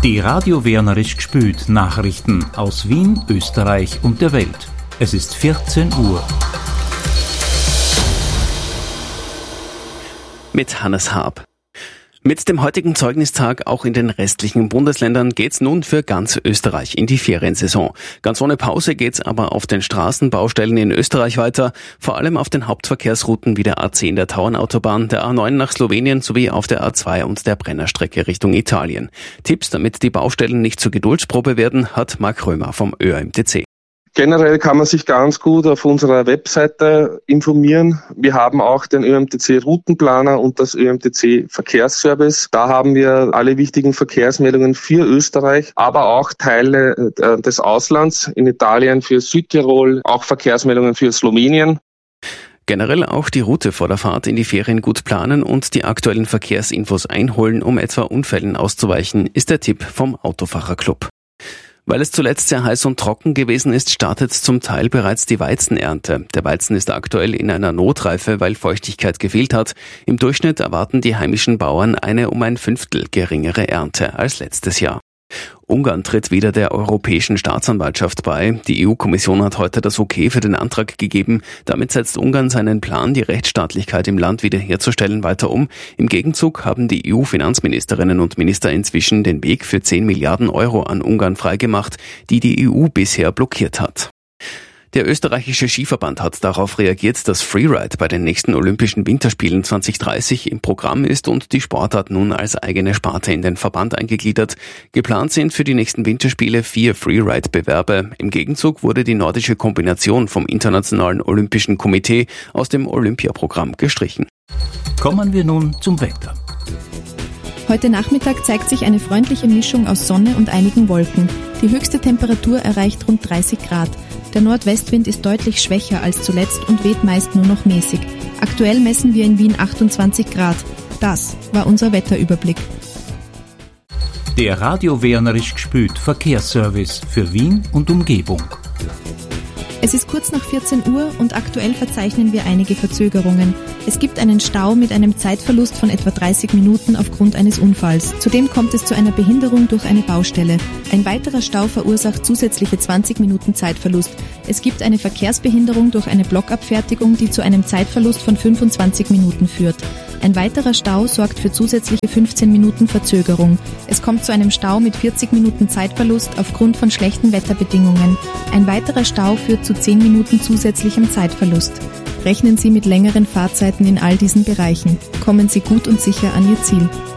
Die Radio Wienerisch gspült Nachrichten aus Wien, Österreich und der Welt. Es ist 14 Uhr. Mit Hannes Haab. Mit dem heutigen Zeugnistag auch in den restlichen Bundesländern geht's nun für ganz Österreich in die Feriensaison. Ganz ohne Pause geht's aber auf den Straßenbaustellen in Österreich weiter, vor allem auf den Hauptverkehrsrouten wie der A10 der Tauernautobahn, der A9 nach Slowenien sowie auf der A2 und der Brennerstrecke Richtung Italien. Tipps, damit die Baustellen nicht zur Geduldsprobe werden, hat Marc Römer vom ÖMTC. Generell kann man sich ganz gut auf unserer Webseite informieren. Wir haben auch den ÖMTC Routenplaner und das ÖMTC Verkehrsservice. Da haben wir alle wichtigen Verkehrsmeldungen für Österreich, aber auch Teile des Auslands, in Italien für Südtirol, auch Verkehrsmeldungen für Slowenien. Generell auch die Route vor der Fahrt in die Ferien gut planen und die aktuellen Verkehrsinfos einholen, um etwa Unfällen auszuweichen, ist der Tipp vom Autofahrerclub. Weil es zuletzt sehr heiß und trocken gewesen ist, startet zum Teil bereits die Weizenernte. Der Weizen ist aktuell in einer Notreife, weil Feuchtigkeit gefehlt hat. Im Durchschnitt erwarten die heimischen Bauern eine um ein Fünftel geringere Ernte als letztes Jahr. Ungarn tritt wieder der Europäischen Staatsanwaltschaft bei. Die EU-Kommission hat heute das Okay für den Antrag gegeben. Damit setzt Ungarn seinen Plan, die Rechtsstaatlichkeit im Land wiederherzustellen, weiter um. Im Gegenzug haben die EU-Finanzministerinnen und Minister inzwischen den Weg für 10 Milliarden Euro an Ungarn freigemacht, die die EU bisher blockiert hat. Der österreichische Skiverband hat darauf reagiert, dass Freeride bei den nächsten Olympischen Winterspielen 2030 im Programm ist und die Sportart nun als eigene Sparte in den Verband eingegliedert. Geplant sind für die nächsten Winterspiele 4 Freeride-Bewerbe. Im Gegenzug wurde die nordische Kombination vom Internationalen Olympischen Komitee aus dem Olympiaprogramm gestrichen. Kommen wir nun zum Wetter. Heute Nachmittag zeigt sich eine freundliche Mischung aus Sonne und einigen Wolken. Die höchste Temperatur erreicht rund 30 Grad. Der Nordwestwind ist deutlich schwächer als zuletzt und weht meist nur noch mäßig. Aktuell messen wir in Wien 28 Grad. Das war unser Wetterüberblick. Der Radio Wienerisch gspült Verkehrsservice für Wien und Umgebung. Es ist kurz nach 14 Uhr und aktuell verzeichnen wir einige Verzögerungen. Es gibt einen Stau mit einem Zeitverlust von etwa 30 Minuten aufgrund eines Unfalls. Zudem kommt es zu einer Behinderung durch eine Baustelle. Ein weiterer Stau verursacht zusätzliche 20 Minuten Zeitverlust. Es gibt eine Verkehrsbehinderung durch eine Blockabfertigung, die zu einem Zeitverlust von 25 Minuten führt. Ein weiterer Stau sorgt für zusätzliche 15 Minuten Verzögerung. Es kommt zu einem Stau mit 40 Minuten Zeitverlust aufgrund von schlechten Wetterbedingungen. Ein weiterer Stau führt zu 10 Minuten zusätzlichem Zeitverlust. Rechnen Sie mit längeren Fahrzeiten in all diesen Bereichen. Kommen Sie gut und sicher an Ihr Ziel.